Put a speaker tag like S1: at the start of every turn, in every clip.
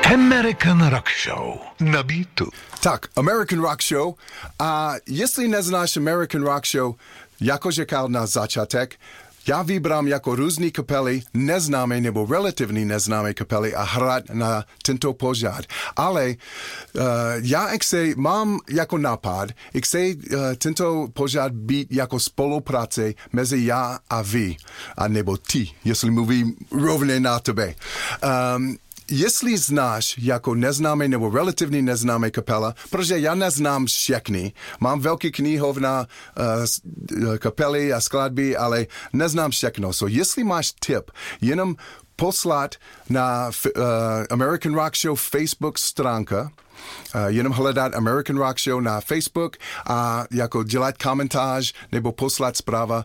S1: American Rock Show na Beatu.
S2: Tak, American Rock Show. A jestli neznáš American Rock Show, jako říkal na začátek, já vybrám jako různý kapely, neznámé nebo relativně neznámé kapely a hrát na tento pořad. Ale já mám jako nápad, chci tento pořad být jako spolupráce mezi já a vy, a nebo ty, jestli mluvím rovně na tebe. Jestli znáš jako neznámé nebo relativně neznámé kapela, protože já neznám všechny, mám velký knihovna kapely a skladby, ale neznám všechno. So jestli máš tip, jenom poslat na American Rock Show Facebook stránka, jenom hledat American Rock Show na Facebook a jako dělat komentář nebo poslat zpráva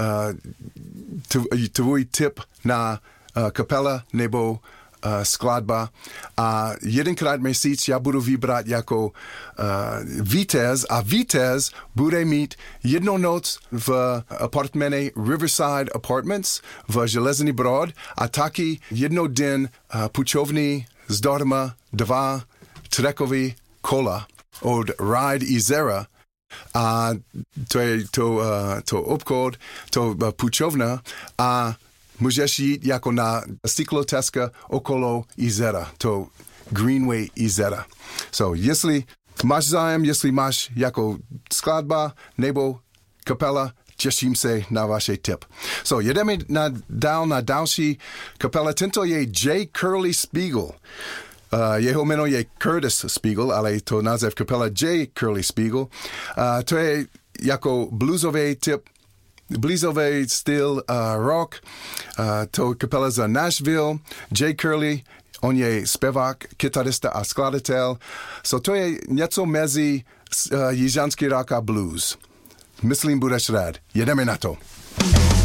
S2: tvůj tip na kapela nebo skladba a jedenkrát měsíc já budu vybrat jako vítěz a vítěz bude mít jednu noc v apartmene Riverside Apartments v Železný Brod a taky jednou den půjčovny zdarma 2 trekový kola od Ride Izera. A to je to obchod, to půjčovna a můžeš jít jako na cykloteska okolo jezera, to Greenway jezera. So, jestli máš zájem, jestli máš jako skladba nebo kapela, těším se na vaše tip. So, jedeme dál na další kapela. Tento je J. Curly Spiegel. Jeho jméno je Curtis Spiegel, ale to název kapela J. Curly Spiegel. To je jako bluesový typ, bluesový styl rock, to kapela za Nashville, J. Curly, on je zpěvák, kytarista a skladatel, so to je něco mezi jižanský rock a blues. Myslím, budeš rád. Jedeme na to.